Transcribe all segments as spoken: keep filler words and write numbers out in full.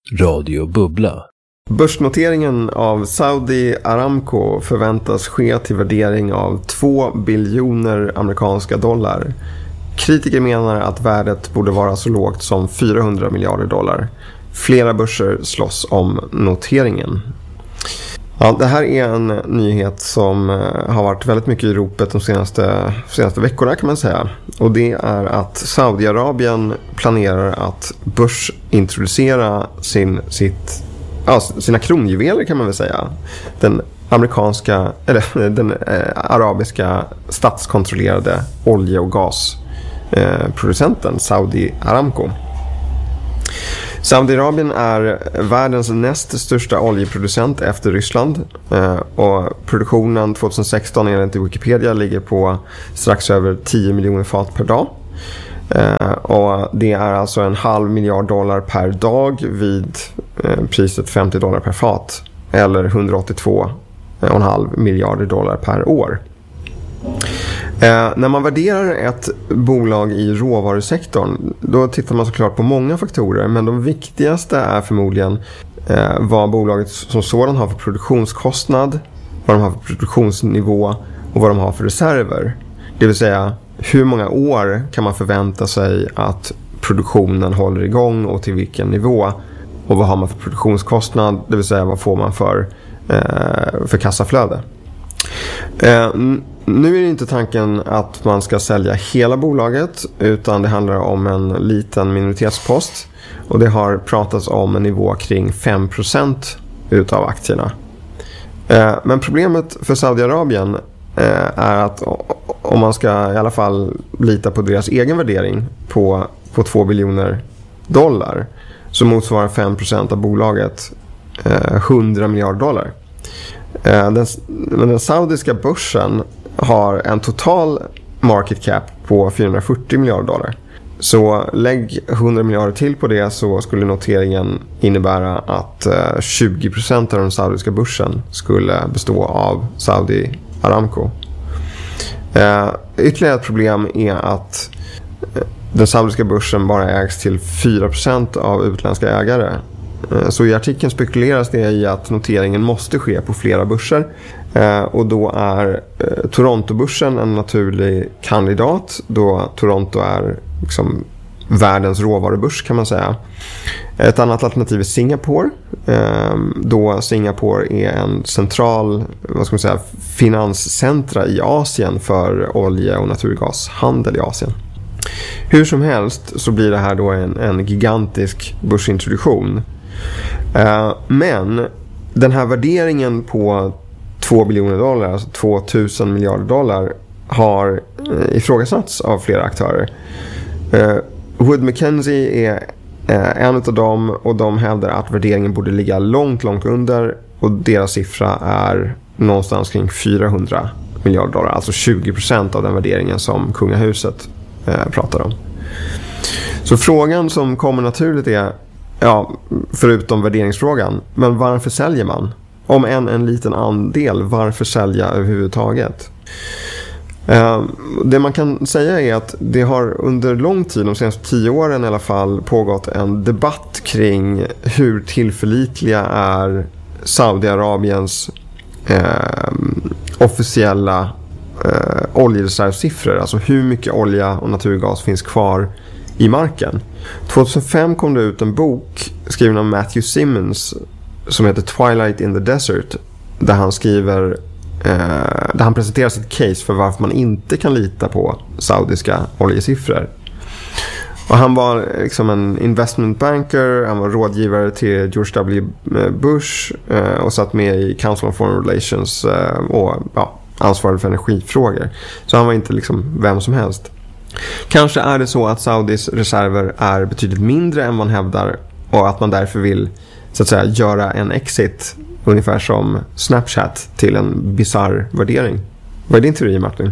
Radio Bubbla. Börsnoteringen av Saudi Aramco förväntas ske till värdering av två biljoner amerikanska dollar. Kritiker menar att värdet borde vara så lågt som fyrahundra miljarder dollar. Flera börser slåss om noteringen. Ja, det här är en nyhet som har varit väldigt mycket i ropet de senaste, senaste veckorna kan man säga. Och det är att Saudiarabien planerar att börsintroducera sin, sitt, ja, sina kronjuveler kan man väl säga. Den amerikanska, eller den eh, arabiska statskontrollerade olje- och gasproducenten eh, Saudi Aramco. Saudiarabien är världens näst största oljeproducent efter Ryssland och produktionen tjugohundrasexton enligt Wikipedia ligger på strax över tio miljoner fat per dag. Och det är alltså en halv miljard dollar per dag vid priset femtio dollar per fat eller hundraåttiotvå komma fem miljarder dollar per år. Eh, när man värderar ett bolag i råvarusektorn då tittar man såklart på många faktorer, men de viktigaste är förmodligen eh, vad bolaget som sådan har för produktionskostnad, vad de har för produktionsnivå och vad de har för reserver. Det vill säga hur många år kan man förvänta sig att produktionen håller igång och till vilken nivå, och vad har man för produktionskostnad, det vill säga vad får man för, eh, för kassaflöde. Eh, Nu är det inte tanken att man ska sälja hela bolaget, utan det handlar om en liten minoritetspost, och det har pratats om en nivå kring fem procent utav aktierna. Men problemet för Saudiarabien är att om man ska i alla fall lita på deras egen värdering på, på två biljoner dollar, så motsvarar fem procent av bolaget hundra miljarder dollar. Den, den saudiska börsen har en total market cap på fyrahundrafyrtio miljarder dollar. Så lägg hundra miljarder till på det, så skulle noteringen innebära att tjugo procent av den saudiska börsen skulle bestå av Saudi Aramco. Eh, ytterligare ett problem är att den saudiska börsen bara ägs till fyra procent av utländska ägare. Så i artikeln spekuleras det i att noteringen måste ske på flera börser, och då är Toronto-börsen en naturlig kandidat, då Toronto är liksom världens råvarubörs kan man säga. Ett annat alternativ är Singapore, då Singapore är en central, vad ska man säga, finanscentra i Asien för olje- och naturgashandel i Asien. Hur som helst så blir det här då en, en gigantisk börsintroduktion. Uh, men den här värderingen på två biljoner dollar, alltså tvåtusen miljarder dollar, har uh, ifrågasatts av flera aktörer. Uh, Wood Mackenzie är uh, en av dem, och de hävdar att värderingen borde ligga långt, långt under, och deras siffra är någonstans kring fyrahundra miljarder dollar, alltså tjugo procent av den värderingen som kungahuset uh, pratar om. Så frågan som kommer naturligt är, ja, förutom värderingsfrågan, men varför säljer man? Om en, en liten andel, varför sälja överhuvudtaget? Eh, det man kan säga är att det har under lång tid, de senaste tio åren i alla fall, pågått en debatt kring hur tillförlitliga är Saudiarabiens eh, officiella eh, oljereservsiffror, alltså hur mycket olja och naturgas finns kvar i marken. tjugohundrafem kom det ut en bok skriven av Matthew Simmons som heter Twilight in the Desert, där han skriver eh, där han presenterar sitt case för varför man inte kan lita på saudiska oljesiffror. Och han var liksom en investment banker, han var rådgivare till George W. Bush eh, och satt med i Council on Foreign Relations eh, och ja, ansvarig för energifrågor. Så han var inte liksom vem som helst. Kanske är det så att Saudis reserver är betydligt mindre än man hävdar, och att man därför vill så att säga göra en exit, ungefär som Snapchat, till en bizarr värdering. Vad är din teori, Martin?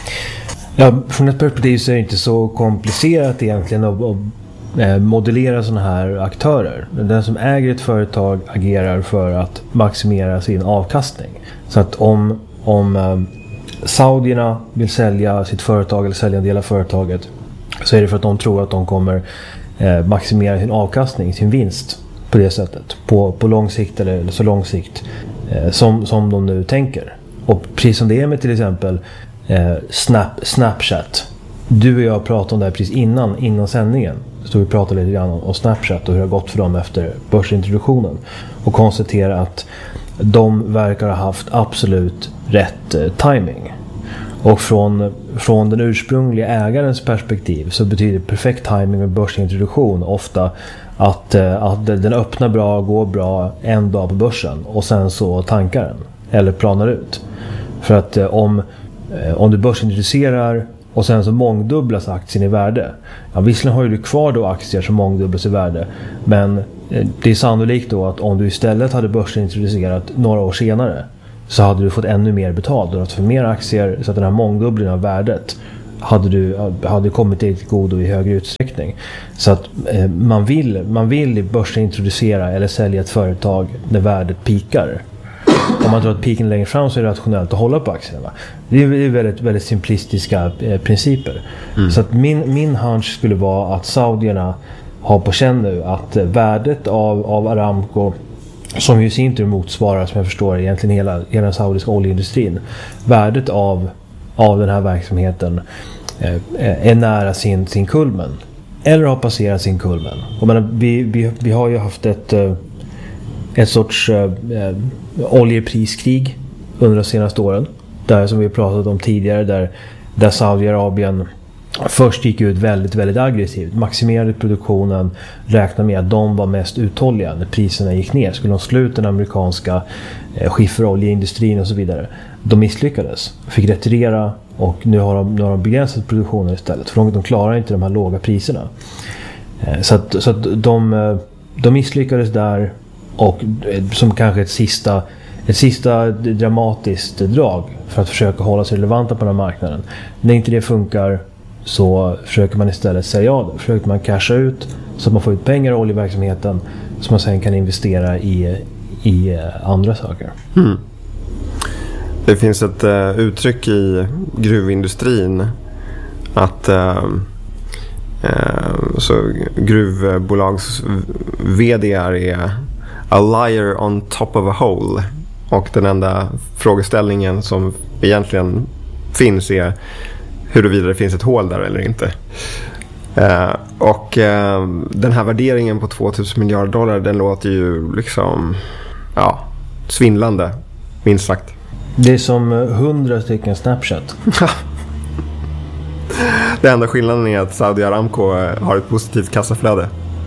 Ja, från ett perspektiv så är det inte så komplicerat egentligen att, att modellera sådana här aktörer. Den som äger ett företag agerar för att maximera sin avkastning. Så att om, om saudierna vill sälja sitt företag eller sälja en del av företaget, så är det för att de tror att de kommer eh, maximera sin avkastning, sin vinst. på det sättet. På, på lång sikt eller, eller så lång sikt eh, som, som de nu tänker. Och precis som det är med till exempel eh, Snap, Snapchat. Du och jag pratade om det här precis innan, innan sändningen. Så vi pratade lite grann om Snapchat och hur det har gått för dem efter börsintroduktionen. Och konstatera att de verkar ha haft absolut rätt eh, timing. Och från, från den ursprungliga ägarens perspektiv så betyder perfekt timing med börsintroduktion ofta att, eh, att den öppnar bra, går bra en dag på börsen och sen så tankar den eller planar ut. För att eh, om, eh, om du börsintroducerar och sen så mångdubblas aktien i värde. Ja, visserligen har ju du kvar då aktier som mångdubblas i värde. Men det är sannolikt då att om du istället hade börsintroducerat några år senare så hade du fått ännu mer betalt. Och att för mer aktier så att den här mångdubblingen av värdet hade du hade kommit till godo i högre utsträckning. Så att eh, man vill man vill börsintroducera eller sälja ett företag när värdet pikar. Om man tror att piken längre fram så är det rationellt att hålla på aktierna. Det är väldigt, väldigt simplistiska eh, principer. Mm. Så att min, min hunch skulle vara att saudierna har på känn nu att eh, värdet av, av Aramco, som ju i sin tur motsvarar, som jag förstår, egentligen hela, hela den saudiska oljeindustrin. Värdet av, av den här verksamheten eh, är nära sin, sin kulmen. Eller har passerat sin kulmen. Och menar, vi, vi, vi har ju haft ett... Eh, ett sorts eh, oljepriskrig under de senaste åren. Där som vi pratat om tidigare, där, där Saudiarabien först gick ut väldigt, väldigt aggressivt. Maximerade produktionen, räknade med att de var mest uthålliga när priserna gick ner. Skulle de sluta den amerikanska eh, skifferoljeindustrin och så vidare. De misslyckades, fick retirera och nu har de, nu har de begränsat produktionen istället. För de, de klarar inte de här låga priserna. Eh, så att, så att de, de misslyckades där. Och som kanske ett sista, ett sista dramatiskt drag för att försöka hålla sig relevanta på den här marknaden. När inte det funkar så försöker man istället sälja av det. Försöker man casha ut så att man får ut pengar i oljeverksamheten som man sen kan investera i, i andra saker. Mm. Det finns ett uh, uttryck i gruvindustrin att uh, uh, så gruvbolags vd:ar är a liar on top of a hole. Och den enda frågeställningen som egentligen finns är huruvida det finns ett hål där eller inte. Uh, och uh, den här värderingen på tvåtusen miljarder dollar, den låter ju liksom ja, svindlande, minst sagt. Det är som hundra stycken Snapchat. Det enda skillnaden är att Saudi Aramco har ett positivt kassaflöde.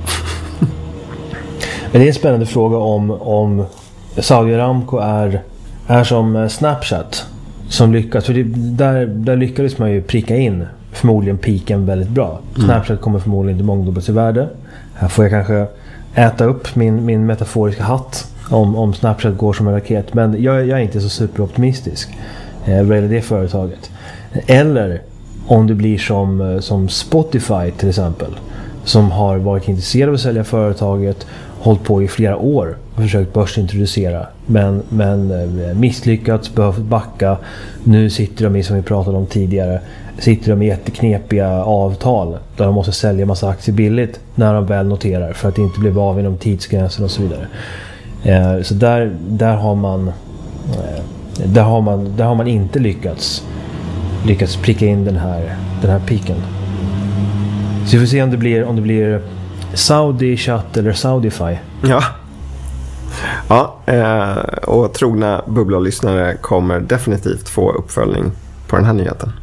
Men det är en spännande fråga om, om Saudi Aramco är, är som Snapchat som lyckas. För det, där, där lyckades man ju pricka in förmodligen piken väldigt bra. Mm. Snapchat kommer förmodligen inte mångdubblas i värde. Här får jag kanske äta upp min, min metaforiska hatt om, om Snapchat går som en raket. Men jag, jag är inte så superoptimistisk eh, vad gäller det företaget. Eller om det blir som, som Spotify till exempel, som har varit intresserad av att sälja företaget, hållit på i flera år och försökt börsintroducera, men, men misslyckats, behövt backa. Nu sitter de i, som vi pratade om tidigare, sitter de i jätteknepiga avtal där de måste sälja massa aktier billigt när de väl noterar för att det inte blir av inom tidsgränsen och så vidare. Eh, så där, där har man eh, där har man där har man inte lyckats lyckats pricka in den här den här piken. Så vi får se om det blir om det blir Saudi Chat eller Saudify. Ja. Ja, eh, och trogna bubbla-lyssnare kommer definitivt få uppföljning på den här nyheten.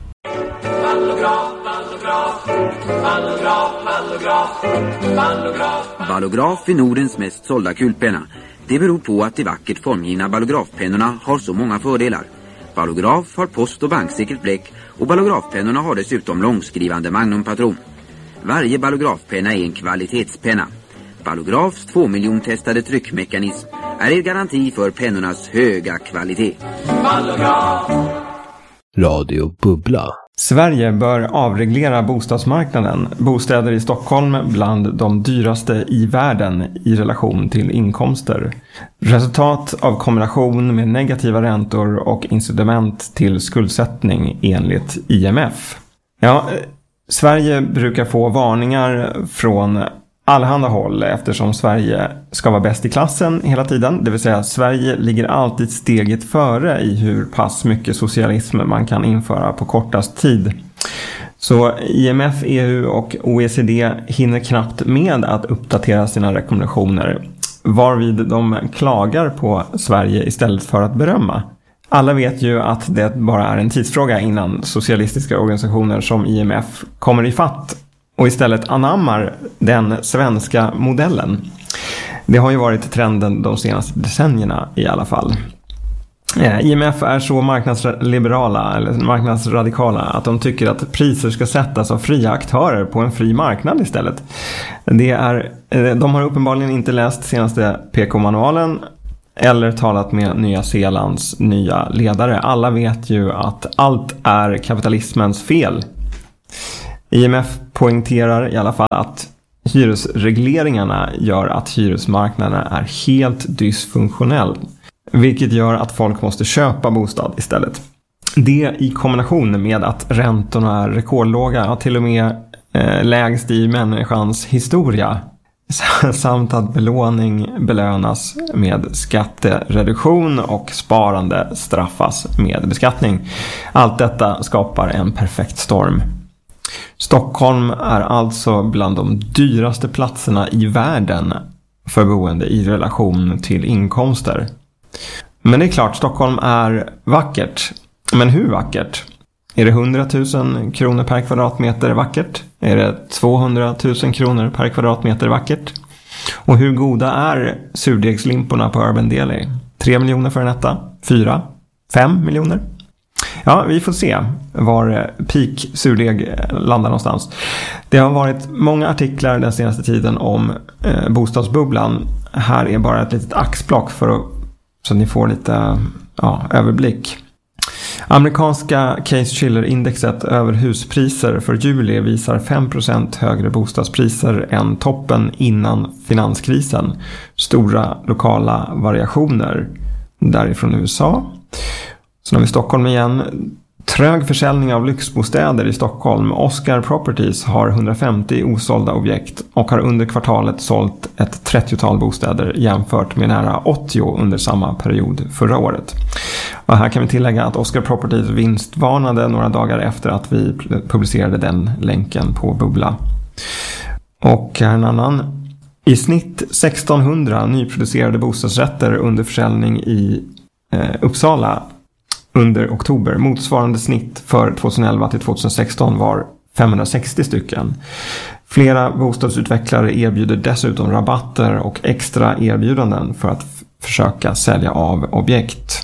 Ballograf är Nordens mest sålda kulpenna. Det beror på att de vackert formgivna ballografpennorna har så många fördelar. Ballograf har post- och banksäkert bläck och ballografpennorna har dessutom långskrivande magnumpatron. Varje ballografpenna är en kvalitetspenna. Ballografs två miljon testade tryckmekanism är en garanti för pennornas höga kvalitet. Ballograf. Radio Bubbla. Sverige bör avreglera bostadsmarknaden. Bostäder i Stockholm bland de dyraste i världen i relation till inkomster. Resultat av kombination med negativa räntor och incitament till skuldsättning enligt I M F. Ja, Sverige brukar få varningar från allehanda håll eftersom Sverige ska vara bäst i klassen hela tiden. Det vill säga Sverige ligger alltid steget före i hur pass mycket socialism man kan införa på kortast tid. Så I M F, E U och O E C D hinner knappt med att uppdatera sina rekommendationer, varvid de klagar på Sverige istället för att berömma. Alla vet ju att det bara är en tidsfråga innan socialistiska organisationer som I M F kommer i fatt och istället anammar den svenska modellen. Det har ju varit trenden de senaste decennierna i alla fall. I M F är så marknadsliberala eller marknadsradikala att de tycker att priser ska sättas av fria aktörer på en fri marknad istället. Det är, de har uppenbarligen inte läst senaste P K-manualen eller talat med Nya Zeelands nya ledare. Alla vet ju att allt är kapitalismens fel. I M F poängterar i alla fall att hyresregleringarna gör att hyresmarknaden är helt dysfunktionell, vilket gör att folk måste köpa bostad istället. Det i kombination med att räntorna är rekordlåga och till och med eh, lägst i människans historia, samt att belåning belönas med skattereduktion och sparande straffas med beskattning. Allt detta skapar en perfekt storm. Stockholm är alltså bland de dyraste platserna i världen för boende i relation till inkomster. Men det är klart, Stockholm är vackert. Men hur vackert? Är det hundratusen kronor per kvadratmeter vackert? Är det tvåhundratusen kronor per kvadratmeter vackert? Och hur goda är surdegslimporna på Urban Deli? Tre miljoner för en etta? Fyra? Fem miljoner? Ja, vi får se var peak surdeg landar någonstans. Det har varit många artiklar den senaste tiden om eh, bostadsbubblan. Här är bara ett litet axplock för att, så ni får lite ja, överblick. Amerikanska Case-Shiller-indexet över huspriser för juli visar fem procent högre bostadspriser än toppen innan finanskrisen. Stora lokala variationer därifrån U S A. Så har vi Stockholm igen. Trög försäljning av lyxbostäder i Stockholm. Oscar Properties har hundrafemtio osålda objekt och har under kvartalet sålt ett trettiotal bostäder jämfört med nära åttio under samma period förra året. Och här kan vi tillägga att Oscar Properties vinstvarnade några dagar efter att vi publicerade den länken på Bubbla. Och här en annan. I snitt sextonhundra nyproducerade bostadsrätter under försäljning i eh, Uppsala under oktober. Motsvarande snitt för tjugoelva till tjugosexton var femhundrasextio stycken. Flera bostadsutvecklare erbjuder dessutom rabatter och extra erbjudanden för att f- försöka sälja av objekt.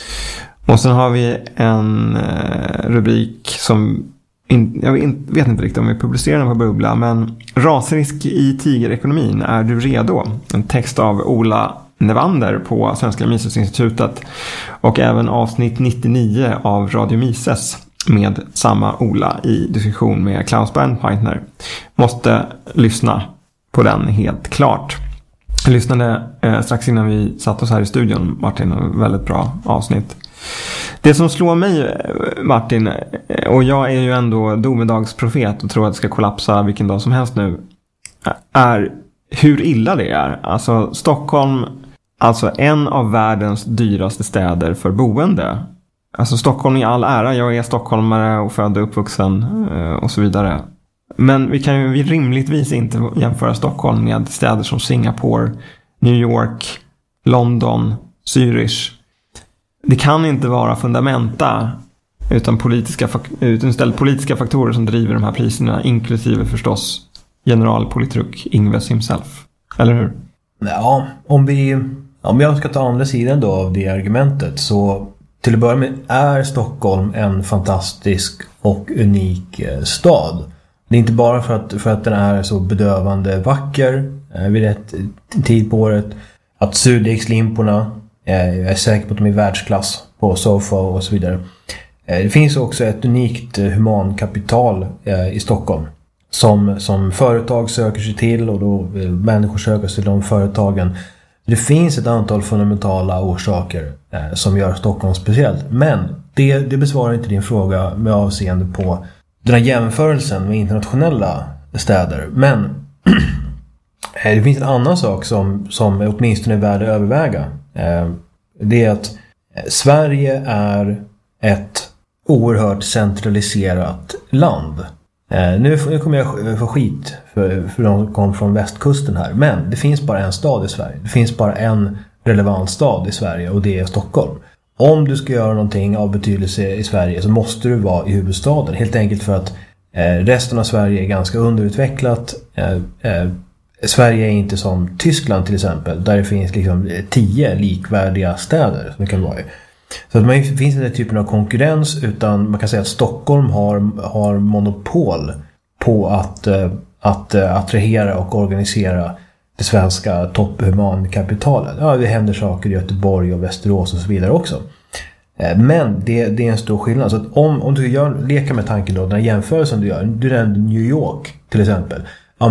Och sen har vi en eh, rubrik som in, jag vet inte riktigt om vi publicerar den på Bubbla, men rasrisk i tigerekonomin, är du redo? En text av Ola Nevander på Svenska Misesinstitutet och även avsnitt nittionio av Radio Mises med samma Ola i diskussion med Klaus Bernpaintner. Måste lyssna på den helt klart. Jag lyssnade eh, strax innan vi satt oss här i studion, Martin, en väldigt bra avsnitt. Det som slår mig, Martin, och jag är ju ändå domedagsprofet och tror att det ska kollapsa vilken dag som helst nu, är hur illa det är. Alltså Stockholm, alltså en av världens dyraste städer för boende. Alltså Stockholm i all ära, jag är stockholmare och född och uppvuxen och så vidare. Men vi kan ju rimligtvis inte jämföra Stockholm med städer som Singapore, New York, London, Zürich. Det kan inte vara fundamenta utan politiska, utan istället politiska faktorer som driver de här priserna, inklusive förstås generalpolitruk Ingves himself. Eller hur? Ja, om vi om jag ska ta andra sidan då av det argumentet, så till att börja med är Stockholm en fantastisk och unik stad. Det är inte bara för att, för att den är så bedövande vacker eh, vid rätt tid på året, att surdegslimporna, eh, jag är säker på att de är världsklass på sofa och så vidare. Eh, det finns också ett unikt eh, humankapital eh, i Stockholm som, som företag söker sig till, och då eh, människor söker sig till de företagen. Det finns ett antal fundamentala orsaker eh, som gör Stockholm speciellt, men det, det besvarar inte din fråga med avseende på den här jämförelsen med internationella städer. Men Det finns en annan sak som, som åtminstone är värd att överväga. Det är att Sverige är ett oerhört centraliserat land. Nu kommer jag få skit för, för de kom från västkusten här. Men det finns bara en stad i Sverige. Det finns bara en relevant stad i Sverige och det är Stockholm. Om du ska göra någonting av betydelse i Sverige så måste du vara i huvudstaden. Helt enkelt för att eh, resten av Sverige är ganska underutvecklat. Eh, eh, Sverige är inte som Tyskland till exempel. Där det finns liksom tio likvärdiga städer som det kan vara i. Så att det finns inte den typen av konkurrens, utan man kan säga att Stockholm har, har monopol på att, att attrahera och organisera det svenska topphumankapitalet. Ja, det händer saker i Göteborg och Västerås och så vidare också. Men det, det är en stor skillnad. Så att om, om du gör, leker med tanken då, den jämförelsen du gör, du nämnde New York till exempel.